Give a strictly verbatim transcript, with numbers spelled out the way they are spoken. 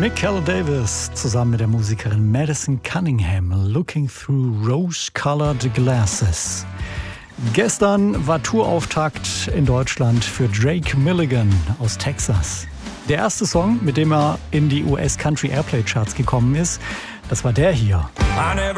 Mick Davis zusammen mit der Musikerin Madison Cunningham, Looking Through Rose-Colored Glasses. Gestern war Tourauftakt in Deutschland für Drake Milligan aus Texas. Der erste Song, mit dem er in die U S Country Airplay Charts gekommen ist, das war der hier.